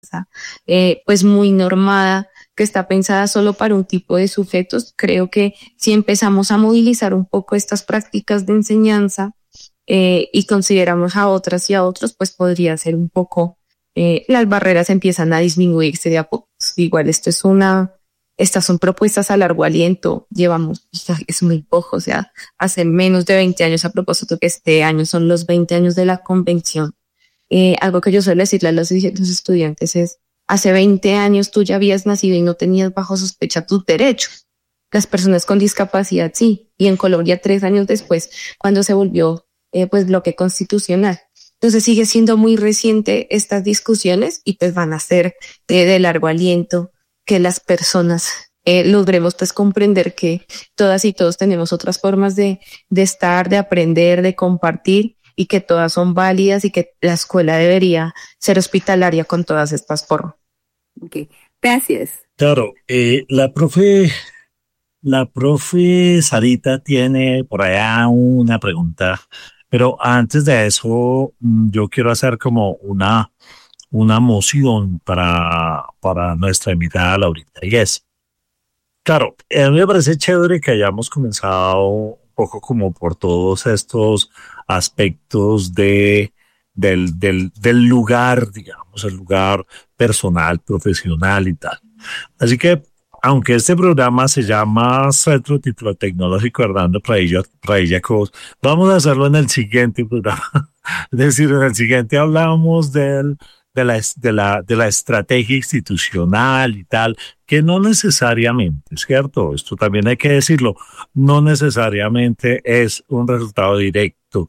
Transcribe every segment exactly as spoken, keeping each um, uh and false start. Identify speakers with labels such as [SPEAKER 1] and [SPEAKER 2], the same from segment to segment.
[SPEAKER 1] eh, pues muy normada, que está pensada solo para un tipo de sujetos. Creo que si empezamos a movilizar un poco estas prácticas de enseñanza eh, y consideramos a otras y a otros, pues podría ser un poco, eh, las barreras empiezan a disminuirse de a poco. Igual esto es una, estas son propuestas a largo aliento, llevamos, es muy poco, o sea, hace menos de veinte años, a propósito que este año son los veinte años de la convención. Eh, algo que yo suelo decirle a los, los estudiantes es, hace veinte años tú ya habías nacido y no tenías bajo sospecha tus derechos. Las personas con discapacidad sí. Y en Colombia tres años después, cuando se volvió eh, pues bloque constitucional. Entonces sigue siendo muy reciente estas discusiones y pues van a ser de, de largo aliento que las personas eh, logremos pues comprender que todas y todos tenemos otras formas de, de estar, de aprender, de compartir, y que todas son válidas y que la escuela debería ser hospitalaria con todas estas formas.
[SPEAKER 2] Okay. Gracias.
[SPEAKER 3] Claro, eh, la profe, la profe Sarita tiene por allá una pregunta, pero antes de eso yo quiero hacer como una, una moción para, para nuestra invitada Laurita, y es, claro, a mí me parece chévere que hayamos comenzado un poco como por todos estos aspectos de del, del, del lugar, digamos, el lugar personal, profesional y tal. Así que, aunque este programa se llama Centro Título Tecnológico Hernando Pradilla Cobos, vamos a hacerlo en el siguiente programa. Es decir, en el siguiente hablamos del, de, la, de, la, de la estrategia institucional y tal, que no necesariamente, ¿cierto? Esto también hay que decirlo, no necesariamente es un resultado directo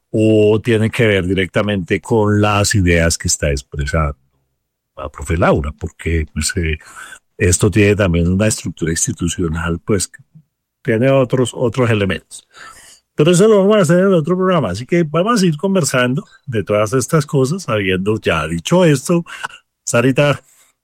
[SPEAKER 3] o tiene que ver directamente con las ideas que está expresando la profe Laura, porque pues, eh, esto tiene también una estructura institucional, pues que tiene otros, otros elementos. Pero eso lo vamos a hacer en otro programa, así que vamos a ir conversando de todas estas cosas, habiendo ya dicho esto. Sarita,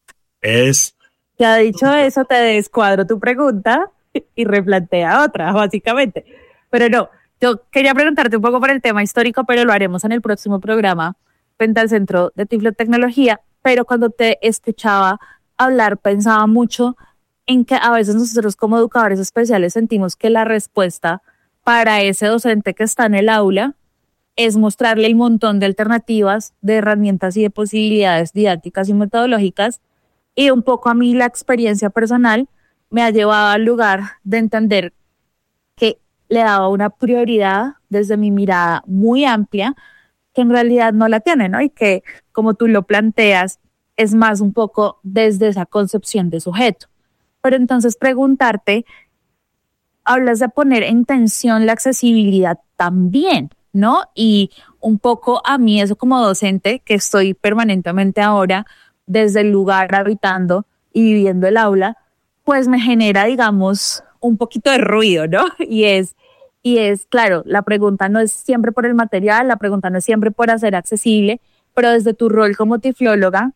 [SPEAKER 3] es...
[SPEAKER 2] Ya dicho eso, te descuadro tu pregunta y replantea otra, básicamente. Pero no, yo quería preguntarte un poco por el tema histórico, pero lo haremos en el próximo programa frente al Centro de Tiflotecnología. Pero cuando te escuchaba hablar, pensaba mucho en que a veces nosotros como educadores especiales sentimos que la respuesta para ese docente que está en el aula es mostrarle el montón de alternativas, de herramientas y de posibilidades didácticas y metodológicas. Y un poco a mí la experiencia personal me ha llevado al lugar de entender que le daba una prioridad desde mi mirada muy amplia, que en realidad no la tiene, ¿no? Y que, como tú lo planteas, es más un poco desde esa concepción de sujeto. Pero entonces preguntarte, hablas de poner en tensión la accesibilidad también, ¿no? Y un poco a mí eso como docente, que estoy permanentemente ahora desde el lugar habitando y viviendo el aula, pues me genera, digamos, un poquito de ruido, ¿no? Y es, y es, claro, la pregunta no es siempre por el material, la pregunta no es siempre por hacer accesible, pero desde tu rol como tiflóloga,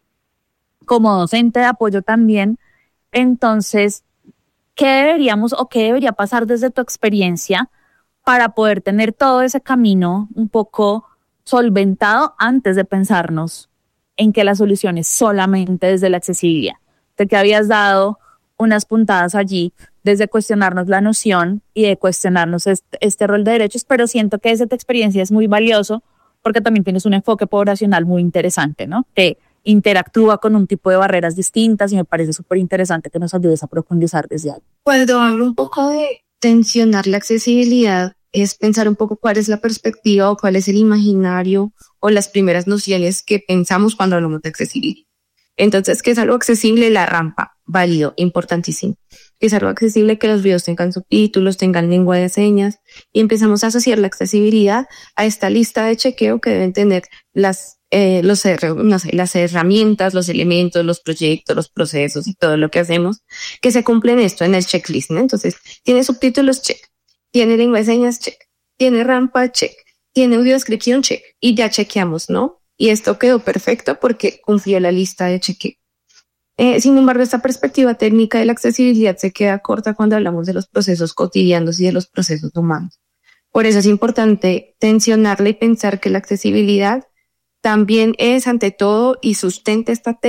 [SPEAKER 2] como docente de apoyo también, entonces, ¿qué deberíamos o qué debería pasar desde tu experiencia para poder tener todo ese camino un poco solventado antes de pensarnos en que la solución es solamente desde la accesibilidad? De que habías dado unas puntadas allí desde cuestionarnos la noción y de cuestionarnos este, este rol de derechos, pero siento que esa experiencia es muy valioso porque también tienes un enfoque poblacional muy interesante, ¿no? Que interactúa con un tipo de barreras distintas y me parece súper interesante que nos ayudes a profundizar desde ahí.
[SPEAKER 1] Cuando hablo un poco de tensionar la accesibilidad, es pensar un poco cuál es la perspectiva o cuál es el imaginario o las primeras nociones que pensamos cuando hablamos de accesibilidad. Entonces, ¿qué es algo accesible? La rampa, válido, importantísimo. ¿Qué es algo accesible? Que los videos tengan subtítulos, tengan lengua de señas, y empezamos a asociar la accesibilidad a esta lista de chequeo que deben tener las Eh, los, no sé, las herramientas, los elementos, los proyectos, los procesos y todo lo que hacemos, que se cumplen esto en el checklist, ¿no? Entonces, tiene subtítulos, check. Tiene lengua de señas, check. Tiene rampa, check. Tiene audiodescripción, check. Y ya chequeamos, ¿no? Y esto quedó perfecto porque cumplió la lista de chequeo. Eh, sin embargo, esta perspectiva técnica de la accesibilidad se queda corta cuando hablamos de los procesos cotidianos y de los procesos humanos. Por eso es importante tensionarla y pensar que la accesibilidad también es ante todo y sustenta esta técnica